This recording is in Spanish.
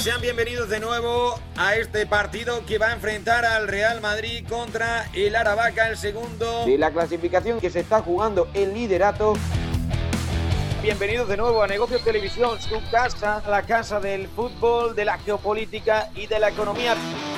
Sean bienvenidos de nuevo a este partido que va a enfrentar al Real Madrid contra el Aravaca, el segundo de la clasificación, que se está jugando el liderato. Bienvenidos de nuevo a Negocios Televisión, su casa, la casa del fútbol, de la geopolítica y de la economía.